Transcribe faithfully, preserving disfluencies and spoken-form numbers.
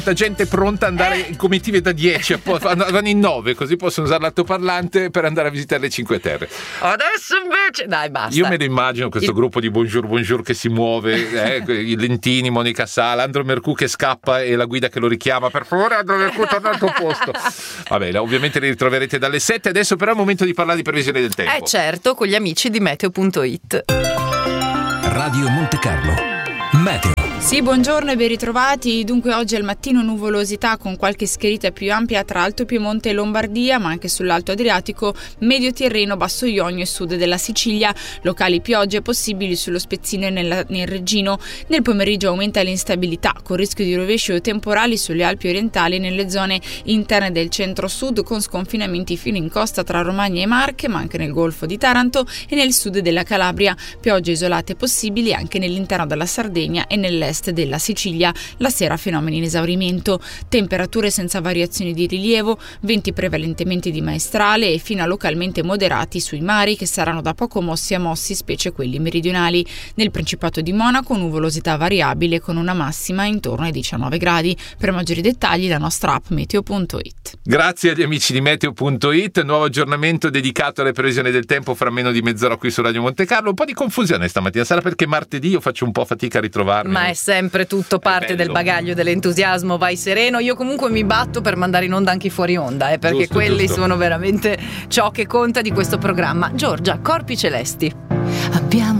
La gente pronta ad andare in comitive da dieci, vanno in nove, così possono usare l'altoparlante per andare a visitare le Cinque Terre. Adesso invece dai, basta. Io me lo immagino questo Il... gruppo di Bonjour Bonjour che si muove, eh, i Lentini, Monica Sala, Andro Mercù che scappa e la guida che lo richiama, per favore Andro Mercù torna al tuo posto. Vabbè, ovviamente li ritroverete dalle sette. Adesso però è il momento di parlare di previsione del tempo. Eh certo, con gli amici di meteo punto it. Radio Monte Carlo Meteo. Sì, buongiorno e ben ritrovati. Dunque oggi al mattino nuvolosità con qualche schiarita più ampia tra Alto Piemonte e Lombardia, ma anche sull'Alto Adriatico, Medio Tirreno, Basso Ionio e sud della Sicilia. Locali piogge possibili sullo Spezzino e nella, nel Reggino. Nel pomeriggio aumenta l'instabilità con rischio di rovesci o temporali sulle Alpi orientali e nelle zone interne del centro-sud, con sconfinamenti fino in costa tra Romagna e Marche, ma anche nel Golfo di Taranto e nel sud della Calabria. Piogge isolate possibili anche nell'interno della Sardegna e nell'est della Sicilia. La sera fenomeni in esaurimento, temperature senza variazioni di rilievo, venti prevalentemente di maestrale e fino a localmente moderati sui mari che saranno da poco mossi a mossi, specie quelli meridionali. Nel Principato di Monaco nuvolosità variabile con una massima intorno ai diciannove gradi. Per maggiori dettagli la nostra app meteo punto it. Grazie agli amici di meteo punto it, nuovo aggiornamento dedicato alle previsioni del tempo fra meno di mezz'ora qui su Radio Monte Carlo. Un po' di confusione stamattina, sarà perché martedì io faccio un po' fatica a ritrovarmi. Ma è sempre tutto parte del bagaglio dell'entusiasmo, vai sereno. Io comunque mi batto per mandare in onda anche i fuori onda, eh, perché giusto, quelli giusto. sono veramente ciò che conta di questo programma. Giorgia, Corpi Celesti. Abbiamo